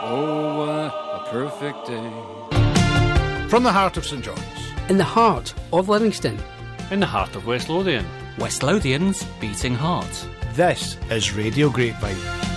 Oh, a perfect day. From the heart of St John's. In the heart of Livingston. In the heart of West Lothian. West Lothian's beating heart. This is Radio Grapevine.